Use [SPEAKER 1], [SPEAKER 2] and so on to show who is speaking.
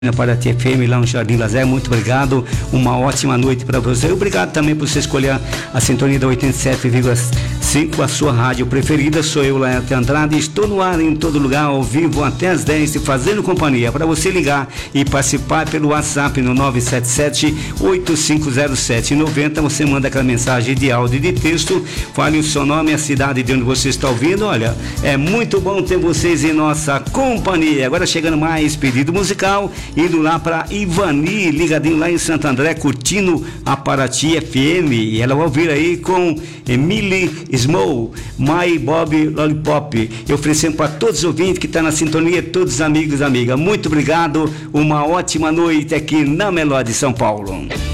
[SPEAKER 1] Para a TFM lá no Jardim Lazé, muito obrigado, uma ótima noite para você. Obrigado também por você escolher a sintonia da 87,5, a sua rádio preferida. Sou eu, Laerte Andrade, estou no ar em todo lugar, ao vivo até as 10, fazendo companhia. Para você ligar e participar pelo WhatsApp no 977-8507-90, você manda aquela mensagem de áudio e de texto, fale o seu nome e a cidade de onde você está ouvindo. Olha, é muito bom ter vocês em nossa companhia. Agora chegando mais pedido musical, indo lá para Ivani, ligadinho lá em Santo André, curtindo a Paraty FM. E ela vai ouvir aí com Emily Small, My Bob Lollipop. Eu oferecendo para todos os ouvintes que estão na sintonia, todos os amigos e amigas. Muito obrigado, uma ótima noite aqui na Melódia de São Paulo.